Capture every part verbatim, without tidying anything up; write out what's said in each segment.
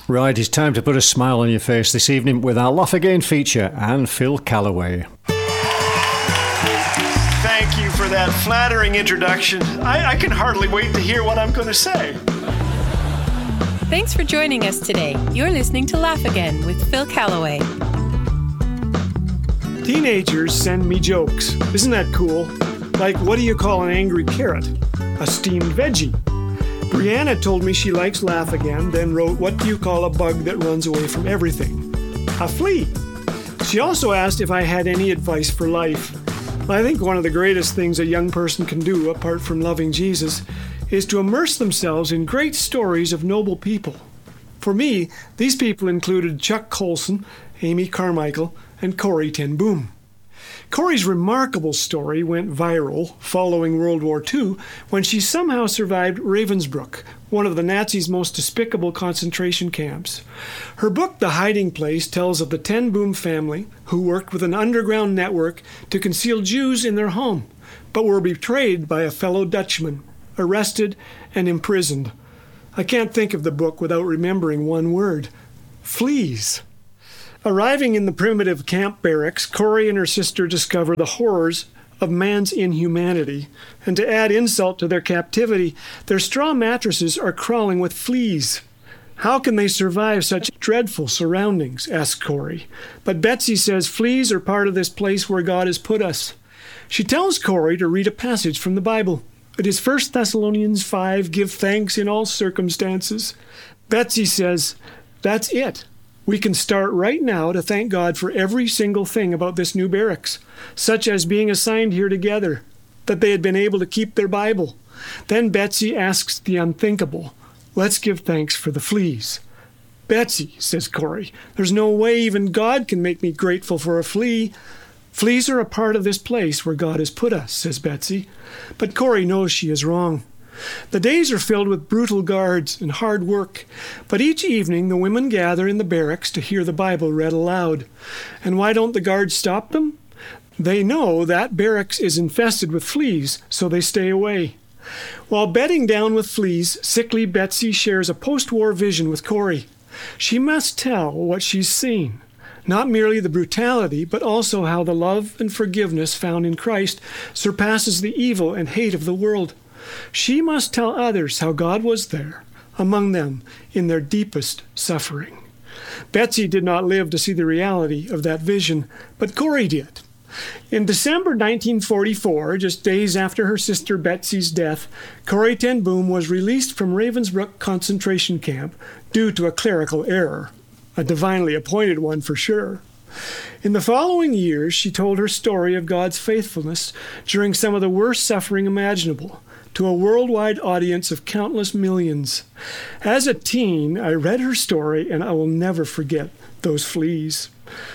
Right, it's time to put a smile on your face this evening with our Laugh Again feature and Phil Callaway. Thank you for that flattering introduction. I, I can hardly wait to hear what I'm going to say. Thanks for joining us today. You're listening to Laugh Again with Phil Callaway. Teenagers send me jokes. Isn't that cool? Like, what do you call an angry carrot? A steamed veggie. Brianna told me she likes Laugh Again, then wrote, what do you call a bug that runs away from everything? A flea. She also asked if I had any advice for life. I think one of the greatest things a young person can do, apart from loving Jesus, is to immerse themselves in great stories of noble people. For me, these people included Chuck Colson, Amy Carmichael, and Corrie ten Boom. Corrie's remarkable story went viral following World War Two when she somehow survived Ravensbrück, one of the Nazis' most despicable concentration camps. Her book, The Hiding Place, tells of the ten Boom family who worked with an underground network to conceal Jews in their home, but were betrayed by a fellow Dutchman, arrested and imprisoned. I can't think of the book without remembering one word: fleas. Arriving in the primitive camp barracks, Corrie and her sister discover the horrors of man's inhumanity. And to add insult to their captivity, their straw mattresses are crawling with fleas. How can they survive such dreadful surroundings? Asks Corrie. But Betsy says fleas are part of this place where God has put us. She tells Corrie to read a passage from the Bible. It is First Thessalonians five, give thanks in all circumstances. Betsy says, that's it. We can start right now to thank God for every single thing about this new barracks, such as being assigned here together, that they had been able to keep their Bible. Then Betsy asks the unthinkable. Let's give thanks for the fleas. Betsy, says Corrie, there's no way even God can make me grateful for a flea. Fleas are a part of this place where God has put us, says Betsy. But Corrie knows she is wrong. The days are filled with brutal guards and hard work, but each evening the women gather in the barracks to hear the Bible read aloud. And why don't the guards stop them? They know that barracks is infested with fleas, so they stay away. While bedding down with fleas, sickly Betsy shares a post-war vision with Corrie. She must tell what she's seen. Not merely the brutality, but also how the love and forgiveness found in Christ surpasses the evil and hate of the world. She must tell others how God was there, among them, in their deepest suffering. Betsy did not live to see the reality of that vision, but Corrie did. In December nineteen forty-four, just days after her sister Betsy's death, Corrie ten Boom was released from Ravensbrück concentration camp due to a clerical error, a divinely appointed one for sure. In the following years, she told her story of God's faithfulness during some of the worst suffering imaginable, to a worldwide audience of countless millions. As a teen, I read her story, and I will never forget those fleas.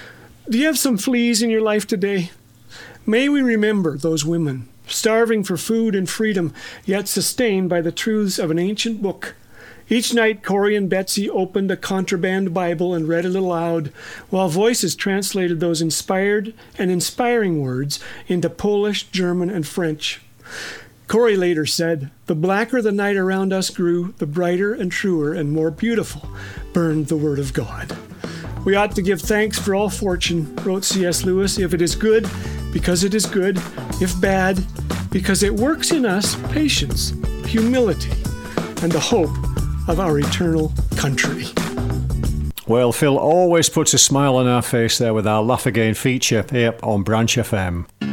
Do you have some fleas in your life today? May we remember those women, starving for food and freedom, yet sustained by the truths of an ancient book. Each night, Corrie and Betsy opened a contraband Bible and read it aloud, while voices translated those inspired and inspiring words into Polish, German, and French. Corrie later said, the blacker the night around us grew, the brighter and truer and more beautiful burned the word of God. We ought to give thanks for all fortune, wrote C S Lewis, if it is good, because it is good, if bad, because it works in us patience, humility, and the hope of our eternal country. Well, Phil always puts a smile on our face there with our Laugh Again feature here on Branch F M.